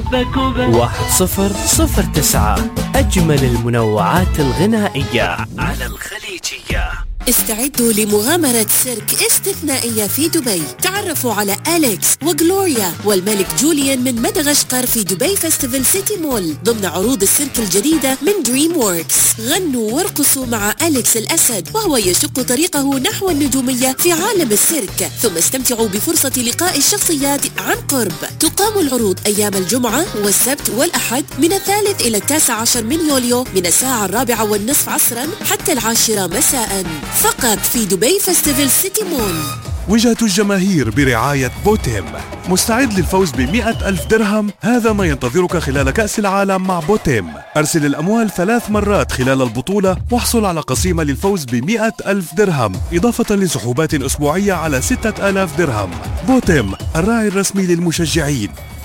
1009 أجمل المنوعات الغنائية على الخليجية. استعدوا لمغامرة سيرك استثنائية في دبي. تعرفوا على أليكس وغلوريا والملك جوليان من مدغشقر في دبي فيستيفال سيتي مول ضمن عروض السيرك الجديدة من دريم ووركس. غنوا وارقصوا مع أليكس الأسد وهو يشق طريقه نحو النجومية في عالم السيرك، ثم استمتعوا بفرصة لقاء الشخصيات عن قرب. تقام العروض أيام الجمعة والسبت والأحد من 3 إلى 19 من يوليو من الساعة 4:30 عصرا حتى 10 مساء فقط في دبي فيستيفال سيتي مول. وجهة الجماهير برعاية بوتيم. مستعد للفوز ب100,000 درهم؟ هذا ما ينتظرك خلال كأس العالم مع بوتيم. أرسل الأموال 3 مرات خلال البطولة واحصل على قسيمة للفوز ب100,000 درهم إضافة لسحوبات أسبوعية على 6,000 درهم. بوتيم، الراعي الرسمي للمشجعين.